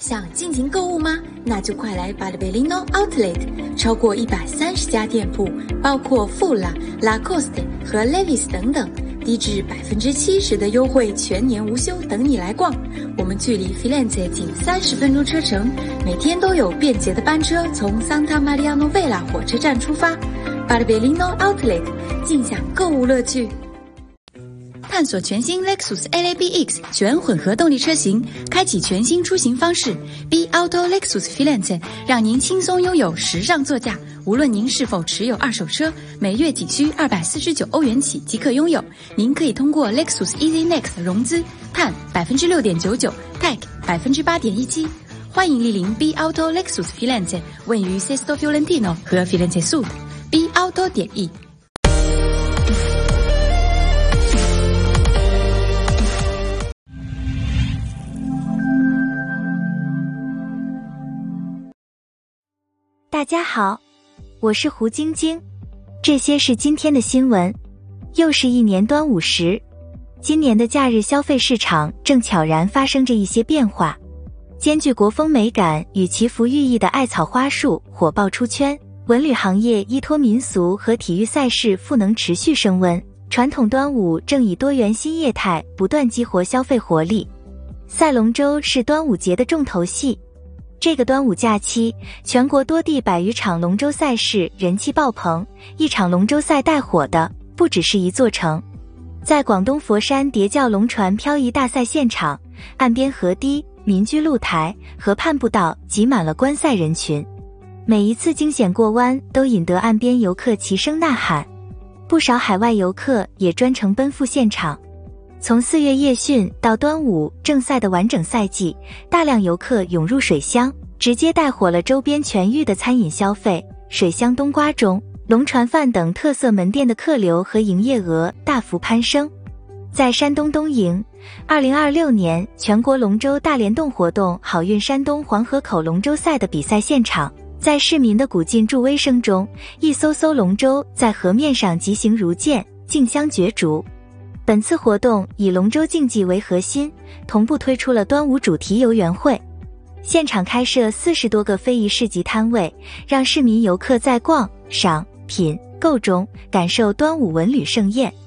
想尽情购物吗？那就快来Barberino Outlet， 超过130家店铺，包括富拉、Lacoste 和 Levi's 等等，低至70%的优惠，全年无休，等你来逛。我们距离 Firenze 仅30分钟车程，每天都有便捷的班车从 Santa Maria Novella 火车站出发。Barberino Outlet， 尽享购物乐趣。探索全新 Lexus LABX 全混合动力车型，开启全新出行方式。B Auto Lexus Firenze 让您轻松拥有时尚座驾，无论您是否持有二手车，每月仅需249欧元起即可拥有。您可以通过 Lexus Easy Next 融资，碳 6.99%， TEC 8.17%。欢迎莅临 B Auto Lexus Firenze， 位于 Sesto Fiorentino 和 Firenze Sud。 B Auto.E。 大家好，我是胡晶晶，这些是今天的新闻。又是一年端午时，今年的假日消费市场正悄然发生着一些变化。兼具国风美感与祈福寓意的艾草花束火爆出圈，文旅行业依托民俗和体育赛事赋能持续升温，传统端午正以多元新业态不断激活消费活力。赛龙舟是端午节的重头戏。这个端午假期，全国多地100余场龙舟赛事人气爆棚，一场龙舟赛带火的不只是一座城。在广东佛山叠教龙船漂移大赛现场，岸边河堤、民居露台、河畔步道挤满了观赛人群，每一次惊险过弯都引得岸边游客齐声呐喊，不少海外游客也专程奔赴现场。从4月夜训到端午正赛的完整赛季，大量游客涌入水乡，直接带火了周边全域的餐饮消费。水乡冬瓜盅、龙船饭等特色门店的客流和营业额大幅攀升。在山东东营，2026年全国龙舟大联动活动好运山东黄河口龙舟赛的比赛现场，在市民的鼓劲助威声中，一艘艘龙舟在河面上疾行如箭，竞相角逐。本次活动以龙舟竞技为核心，同步推出了端午主题游园会，现场开设40多个非遗市集摊位，让市民游客在逛、赏、品、购中感受端午文旅盛宴。